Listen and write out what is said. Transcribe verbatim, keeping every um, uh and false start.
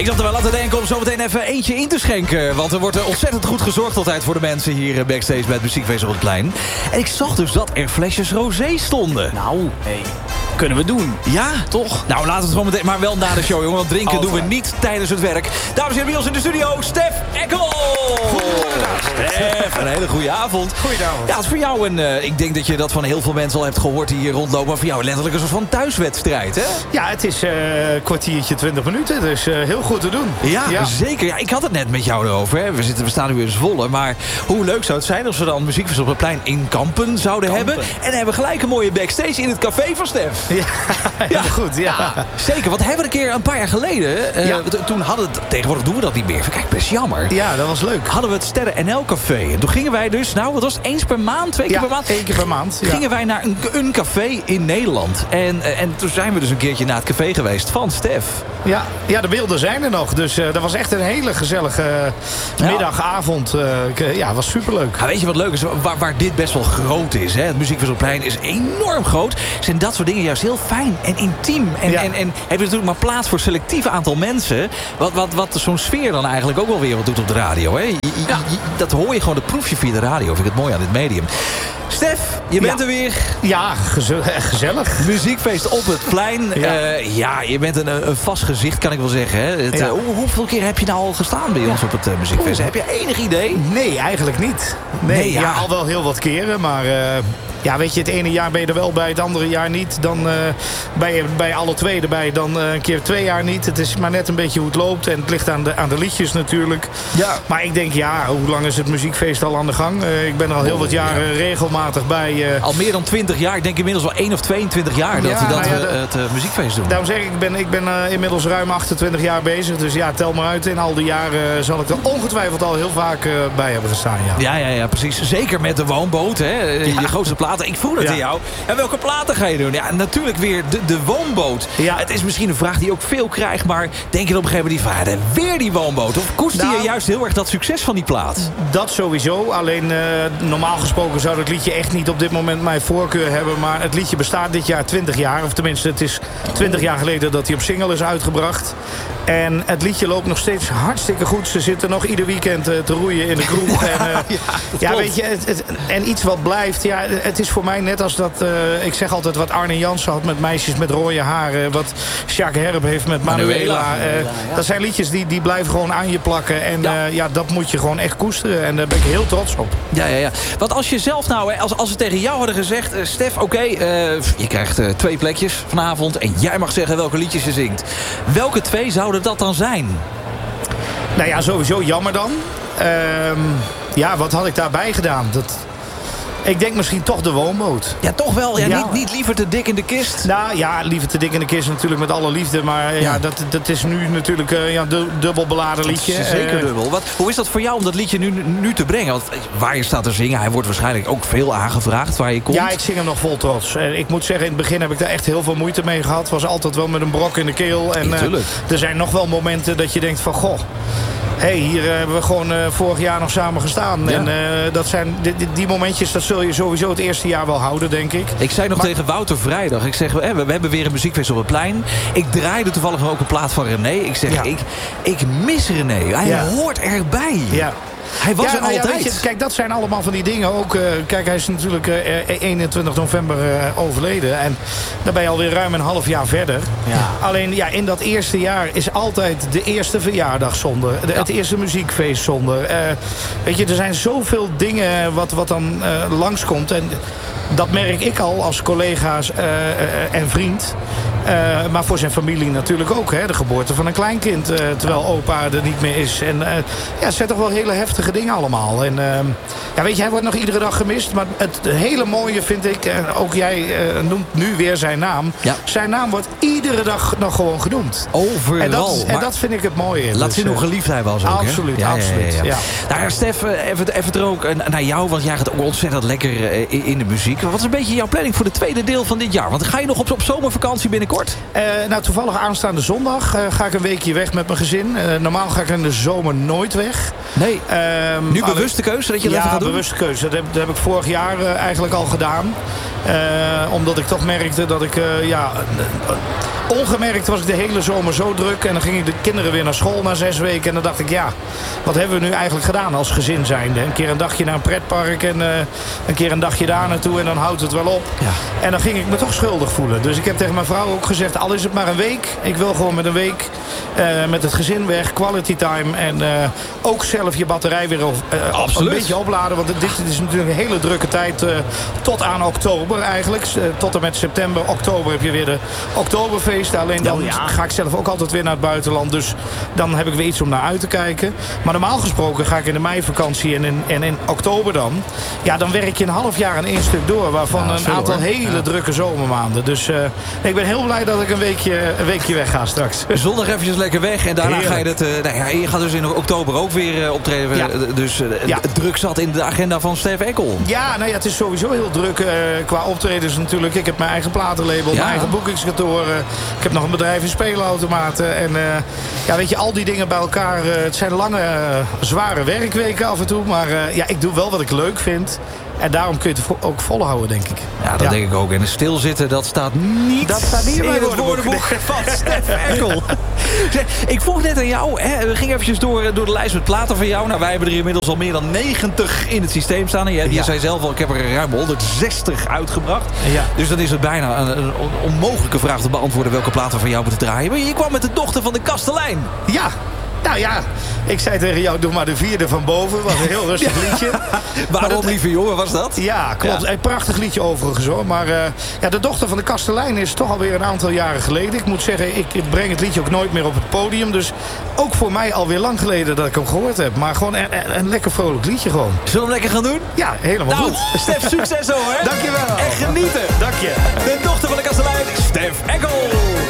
Ik zat er wel aan te denken om zo meteen even eentje in te schenken. Want er wordt ontzettend goed gezorgd altijd voor de mensen hier backstage bij het Muziekfeest op het Plein. En ik zag dus dat er flesjes rosé stonden. Nou, hey, kunnen we doen. Ja, toch? Nou, laten we het gewoon meteen, maar wel na de show, jongen. Want drinken Altijd. doen we niet tijdens het werk. Dames en heren, bij ons in de studio, Stef Eckel. Stef, een hele goede avond. Goedenavond. Ja, het is voor jou een, uh, ik denk dat je dat van heel veel mensen al hebt gehoord die hier rondlopen. Maar voor jou letterlijk een soort van thuiswedstrijd, hè? Ja, het is een uh, kwartiertje, twintig minuten. Dus uh, heel goed te doen. Ja, ja, zeker. Ja, ik had het net met jou erover. Hè. We, zitten, we staan nu in Zwolle. Maar hoe leuk zou het zijn als we dan Muziekfeest op het Plein in Kampen zouden Kampen. hebben. En dan hebben we gelijk een mooie backstage in het café van Stef. Ja, ja. goed. Ja. Ja, zeker. Want hebben we een keer een paar jaar geleden... Uh, Ja. Toen hadden we... Tegenwoordig doen we dat niet meer. Kijk, best jammer. ja, dat was leuk. Hadden we het Sterren N L Café. En toen gingen wij dus... Nou, wat was het? Eens per maand? Twee keer Ja, per maand? één keer per maand. Ja. Gingen wij naar een, een café in Nederland. En, uh, en toen zijn we dus een keertje naar het café geweest van Stef. Ja, ja, de beelden zijn er nog. Dus uh, dat was echt een hele gezellige uh, Ja. middagavond. Uh, ik, uh, ja, was superleuk. Ja, weet je wat leuk is? Waar, waar dit best wel groot is. Hè? Het Muziekfeest op het Plein is enorm groot. Zijn dat soort dingen juist heel fijn en intiem. En, Ja. en, en heb je natuurlijk maar plaats voor selectief aantal mensen. Wat, wat, wat zo'n sfeer dan eigenlijk ook wel weer wat doet op de radio. Hè? Je, je, Ja. je, dat hoor je gewoon, dat proef je via de radio. Vind ik het mooi aan dit medium. Stef, je bent Ja. er weer. Ja, geze- echt gezellig. Muziekfeest op het plein. Ja. Ja, uh, ja je bent een, een vast gezicht, kan ik wel zeggen. Hè? Het, Ja. uh, hoe, hoeveel keer heb je nou al gestaan bij ons op het uh, Muziekfeest? Heb je enig idee? Nee, eigenlijk niet. Nee, Nee, ja. ja. al wel heel wat keren, maar... Uh, ja, weet je, het ene jaar ben je er wel bij, het andere jaar niet. Dan uh, ben je bij alle twee erbij, dan uh, een keer twee jaar niet. Het is maar net een beetje hoe het loopt. En het ligt aan de, aan de liedjes natuurlijk. Ja. Maar ik denk, ja, hoe lang is het muziekfeest al aan de gang? Uh, ik ben er al heel wat jaren regelmatig bij. Uh, Al meer dan twintig jaar. Ik denk inmiddels wel één of tweeëntwintig jaar dat, Ja, dat nou ja, we de- het uh, muziekfeest doen. Daarom zeg ik, ik ben, ik ben uh, inmiddels ruim achtentwintig jaar bezig. Dus ja, tel maar uit. In al die jaren uh, zal ik er ongetwijfeld al heel vaak uh, bij hebben gestaan. Ja. Ja, ja, ja, precies. Zeker met de woonboot, hè. Je grootste platen. Ik vroeg het Ja. aan jou. En welke platen ga je doen? Ja, natuurlijk weer de, de woonboot. Ja. Het is misschien een vraag die je ook veel krijgt, maar denk je op een gegeven moment die vader weer die woonboot? Of koester je Nou, juist heel erg dat succes van die plaat? Dat sowieso. Alleen uh, normaal gesproken zou dat liedje echt niet op dit moment mijn voorkeur hebben. Maar het liedje bestaat dit jaar twintig jaar. Of tenminste, het is twintig jaar geleden dat hij op single is uitgebracht. En het liedje loopt nog steeds hartstikke goed. Ze zitten nog ieder weekend uh, te roeien in de kroeg. En, uh, Ja, ja, klopt. weet je, het, het, en iets wat blijft. Ja, het is voor mij net als dat, uh, ik zeg altijd wat Arne Jansen had met meisjes met rode haren. Wat Jacques Herp heeft met Manuela. Manuela, Uh, Manuela, ja. Dat zijn liedjes die, die blijven gewoon aan je plakken. En Ja. ja. Uh, ja, dat moet je gewoon echt koesteren. En daar ben ik heel trots op. Ja, ja, ja. Want als je zelf nou, hè, als, als ze tegen jou hadden gezegd... Uh, Stef, oké, okay, uh, je krijgt uh, twee plekjes vanavond... en jij mag zeggen welke liedjes je zingt. Welke twee zouden dat dan zijn? Nou ja, sowieso jammer dan. Um, ja, wat had ik daarbij gedaan? Dat... Ik denk misschien toch de woonboot. Ja, toch wel. Ja, Ja. Niet, niet liever te dik in de kist. Nou ja, liever te dik in de kist natuurlijk met alle liefde. Maar ja, Ja. dat, dat is nu natuurlijk uh, ja, du dubbel beladen liedje. Dat is zeker Uh, dubbel. Wat, hoe is dat voor jou om dat liedje nu, nu te brengen? Want waar je staat te zingen, hij wordt waarschijnlijk ook veel aangevraagd waar je komt. Ja, ik zing hem nog vol trots. Uh, ik moet zeggen, in het begin heb ik daar echt heel veel moeite mee gehad. Was altijd wel met een brok in de keel. En uh, Tuurlijk. er zijn nog wel momenten dat je denkt van... Goh, hé, hey, hier hebben we gewoon uh, vorig jaar nog samen gestaan. Ja. En uh, dat zijn die, die, die momentjes, dat zul je sowieso het eerste jaar wel houden, denk ik. Ik zei nog Maar- tegen Wouter vrijdag. Ik zeg, hè, we, we hebben weer een muziekfeest op het plein. Ik draaide toevallig ook een plaat van René. Ik zeg, Ja. ik, ik mis René. Hij Ja. hoort erbij. Ja. Hij was ja, er nou ja, altijd. weet je, kijk, dat zijn allemaal van die dingen. Ook, uh, kijk, hij is natuurlijk uh, eenentwintig november uh, overleden. En dan ben je alweer ruim een half jaar verder. Ja. Alleen, ja, in dat eerste jaar is altijd de eerste verjaardag zonder. De, Ja. Het eerste muziekfeest zonder. Uh, weet je, er zijn zoveel dingen wat, wat dan uh, langskomt. En dat merk ik al als collega's uh, uh, en vriend. Uh, maar voor zijn familie natuurlijk ook. Hè? De geboorte van een kleinkind. Uh, terwijl opa er niet meer is. En uh, ja, het zijn toch wel hele heftige dingen allemaal. En uh, ja, weet je, hij wordt nog iedere dag gemist. Maar het hele mooie vind ik... En ook jij uh, noemt nu weer zijn naam. Ja. Zijn naam wordt iedere dag nog gewoon genoemd. Overal. En dat, en Maar dat vind ik het mooie. laat Dus, zien uh, hoe geliefd hij was ook. absoluut, hè? Ja, absoluut, Ja, ja, ja. ja. Nou ja, Stef, uh, even, even er ook uh, naar jou. Want jij gaat ook ontzettend lekker uh, in, in de muziek. Wat is een beetje jouw planning voor het tweede deel van dit jaar? Want ga je nog op, op zomervakantie binnenkort? Uh, nou, toevallig aanstaande zondag uh, ga ik een weekje weg met mijn gezin. Uh, normaal ga ik in de zomer nooit weg. Nee. Um, Nu bewuste keuze dat je dat ja, even gaat doen? bewuste keuze. Dat heb, dat heb ik vorig jaar uh, eigenlijk al gedaan. Uh, omdat ik toch merkte dat ik... Uh, ja, uh, ongemerkt was ik de hele zomer zo druk. En dan gingen de kinderen weer naar school na zes weken. En dan dacht ik, ja, wat hebben we nu eigenlijk gedaan als gezin zijnde? Een keer een dagje naar een pretpark en uh, een keer een dagje daar naartoe. En dan houdt het wel op. Ja. En dan ging ik me toch schuldig voelen. Dus ik heb tegen mijn vrouw ook gezegd, al is het maar een week. Ik wil gewoon met een week uh, met het gezin weg, quality time. En uh, ook zelf je batterij weer uh, een beetje opladen. Want dit, dit is natuurlijk een hele drukke tijd uh, tot aan oktober eigenlijk. Uh, tot en met september, oktober heb je weer de oktoberfeesten. Alleen dan oh ja. ga ik zelf ook altijd weer naar het buitenland. Dus dan heb ik weer iets om naar uit te kijken. Maar normaal gesproken ga ik in de meivakantie en in, en in oktober dan. Ja, dan werk je een half jaar aan één stuk door. Waarvan ja, een aantal hoor. hele ja. drukke zomermaanden. Dus uh, nee, ik ben heel blij dat ik een weekje, een weekje weg ga straks. Zondag eventjes lekker weg. En daarna Heerlijk. ga je het... Uh, nou ja, je gaat dus in oktober ook weer uh, optreden. Ja. Dus uh, ja. druk zat in de agenda van Stef Eckel. Ja, nou ja, het is sowieso heel druk uh, qua optredens natuurlijk. Ik heb mijn eigen platenlabel, ja. mijn eigen boekingskantoor. Uh, ik heb nog een bedrijf in speelautomaten. En uh, ja, weet je, al die dingen bij elkaar. Uh, het zijn lange, uh, zware werkweken af en toe. Maar uh, ja, ik doe wel wat ik leuk vind. En daarom kun je het ook volhouden, denk ik. Ja, dat ja. denk ik ook. En stilzitten, dat staat niet, dat staat niet in het woordenboek, woordenboek van Stef Eckel. Ik vroeg net aan jou, hè, we gingen eventjes door, door de lijst met platen van jou. Nou, wij hebben er inmiddels al meer dan negentig in het systeem staan. En je, je ja. zei zelf al, ik heb er ruim honderdzestig uitgebracht. Ja. Dus dan is het bijna een, een onmogelijke vraag te beantwoorden welke platen van jou moeten draaien. Maar je kwam met de dochter van de kastelein. Ja. Nou ja, ik zei tegen jou, doe maar de vierde van boven. Was een heel rustig ja. liedje. Waarom, dat, lieve jongen, was dat? Ja, klopt. Ja. Een prachtig liedje overigens hoor. Maar uh, ja, de dochter van de kastelein is toch alweer een aantal jaren geleden. Ik moet zeggen, ik, ik breng het liedje ook nooit meer op het podium. Dus ook voor mij alweer lang geleden dat ik hem gehoord heb. Maar gewoon een, een, een lekker vrolijk liedje gewoon. Zullen we hem lekker gaan doen? Ja, helemaal nou, goed. Stef, succes zo hè. Dankjewel. En genieten. Dank je. De dochter van de kastelein, Stef Eckel.